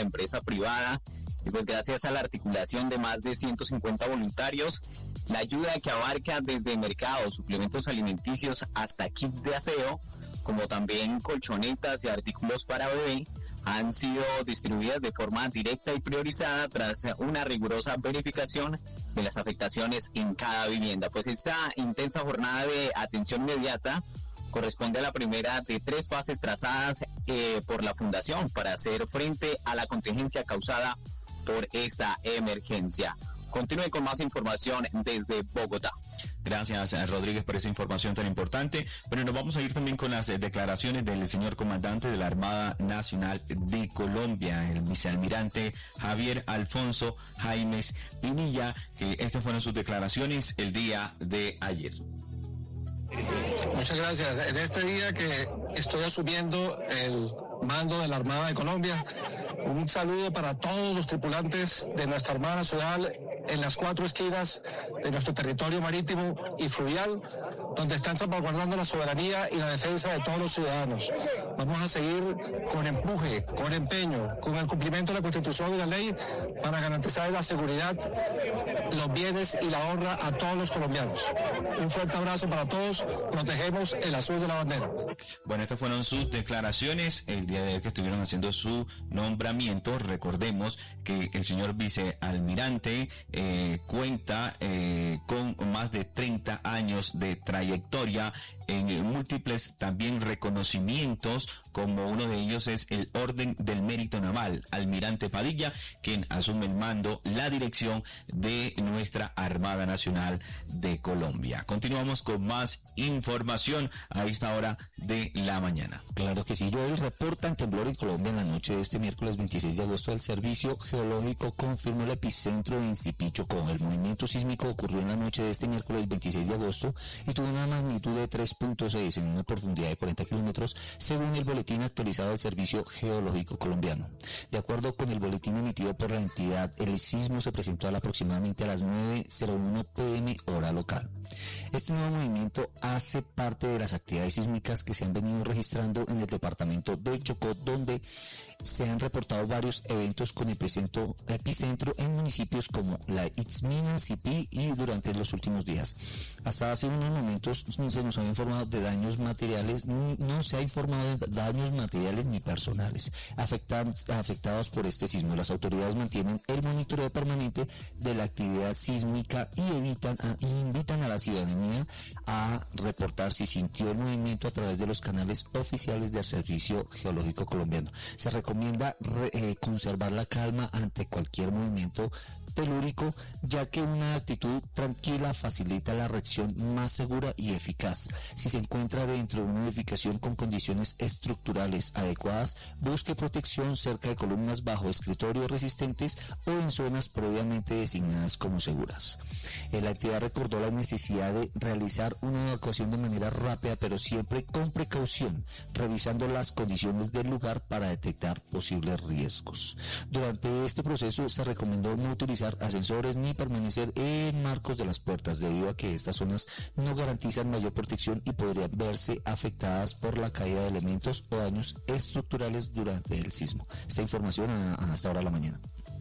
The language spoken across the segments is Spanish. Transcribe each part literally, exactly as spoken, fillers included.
la empresa privada. Y pues gracias a la articulación de más de ciento cincuenta voluntarios, la ayuda que abarca desde mercados, suplementos alimenticios hasta kit de aseo, como también colchonetas y artículos para bebé, han sido distribuidas de forma directa y priorizada tras una rigurosa verificación de las afectaciones en cada vivienda. Pues esta intensa jornada de atención inmediata corresponde a la primera de tres fases trazadas eh, por la Fundación para hacer frente a la contingencia causada por esta emergencia. Continúe con más información desde Bogotá. Gracias, Rodríguez, por esa información tan importante. Pero nos vamos a ir también con las declaraciones del señor comandante de la Armada Nacional de Colombia, el vicealmirante Javier Alfonso Jaimes Pinilla, que estas fueron sus declaraciones el día de ayer. Muchas gracias. En este día que estoy asumiendo el mando de la Armada de Colombia, un saludo para todos los tripulantes de nuestra Armada Nacional en las cuatro esquinas de nuestro territorio marítimo y fluvial, donde están salvaguardando la soberanía y la defensa de todos los ciudadanos. Vamos a seguir con empuje, con empeño, con el cumplimiento de la Constitución y la ley para garantizar la seguridad, los bienes y la honra a todos los colombianos. Un fuerte abrazo para todos. Protegemos el azul de la bandera. Bueno, estas fueron sus declaraciones el día de ayer que estuvieron haciendo su nombramiento. Recordemos que el señor vicealmirante eh, cuenta eh, con más de treinta años de trayectoria en múltiples también reconocimientos, como uno de ellos es el Orden del Mérito Naval. Almirante Padilla, quien asume el mando, la dirección de nuestra Armada Nacional de Colombia. Continuamos con más información a esta hora de la mañana. Claro que sí, Joel. Reportan temblor en Colombia en la noche de este miércoles veintiséis de agosto. El Servicio Geológico confirmó el epicentro en Zipichocó. El movimiento sísmico ocurrió en la noche de este miércoles veintiséis de agosto y tuvo una magnitud de tres punto seis en una profundidad de cuarenta kilómetros, según el boletín actualizado del Servicio Geológico Colombiano. De acuerdo con el boletín emitido por la entidad, el sismo se presentó aproximadamente a las nueve cero uno pm hora local. Este nuevo movimiento hace parte de las actividades sísmicas que se han venido registrando en el departamento del Chocó, donde se han reportado varios eventos con epicentro, epicentro en municipios como La Itzmina, Sipí y durante los últimos días. Hasta hace unos momentos se nos ha informado de daños materiales, no se ha informado de daños materiales ni personales afectados, afectados por este sismo. Las autoridades mantienen el monitoreo permanente de la actividad sísmica y evitan a, invitan a la ciudadanía a reportar si sintió el movimiento a través de los canales oficiales del Servicio Geológico Colombiano. Se recomienda re, eh, conservar la calma ante cualquier movimiento telúrico, ya que una actitud tranquila facilita la reacción más segura y eficaz. Si se encuentra dentro de una edificación con condiciones estructurales adecuadas, busque protección cerca de columnas bajo escritorios resistentes o en zonas previamente designadas como seguras. La entidad recordó la necesidad de realizar una evacuación de manera rápida, pero siempre con precaución, revisando las condiciones del lugar para detectar posibles riesgos. Durante este proceso se recomendó no utilizar ascensores ni permanecer en marcos de las puertas, debido a que estas zonas no garantizan mayor protección y podrían verse afectadas por la caída de elementos o daños estructurales durante el sismo. Esta información a, a hasta ahora de la mañana.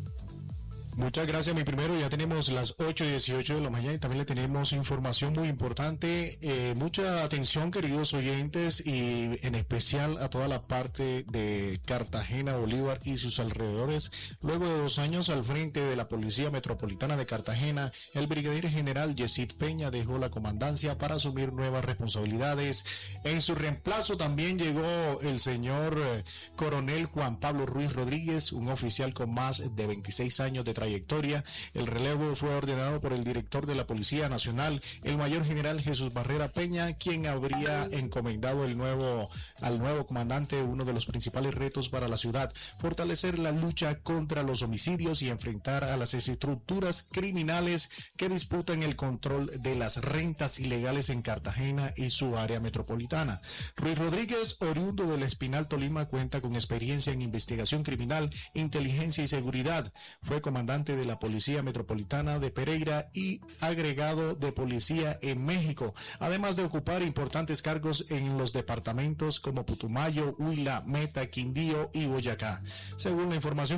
Muchas gracias, mi primero. Ya tenemos las ocho y dieciocho de la mañana y también le tenemos información muy importante. Eh, mucha atención, queridos oyentes, y en especial a toda la parte de Cartagena, Bolívar y sus alrededores. Luego de dos años al frente de la Policía Metropolitana de Cartagena, el brigadier general Yesid Peña dejó la comandancia para asumir nuevas responsabilidades. En su reemplazo también llegó el señor eh, coronel Juan Pablo Ruiz Rodríguez, un oficial con más de veintiséis años de trayectoria. El relevo fue ordenado por el director de la Policía Nacional, el mayor general Jesús Barrera Peña, quien habría encomendado el nuevo, al nuevo comandante uno de los principales retos para la ciudad: fortalecer la lucha contra los homicidios y enfrentar a las estructuras criminales que disputan el control de las rentas ilegales en Cartagena y su área metropolitana. Ruiz Rodríguez, oriundo del Espinal, Tolima, cuenta con experiencia en investigación criminal, inteligencia y seguridad. Fue comandante de la Policía Metropolitana de Pereira y agregado de policía en México, además de ocupar importantes cargos en los departamentos como Putumayo, Huila, Meta, Quindío y Boyacá. Según la información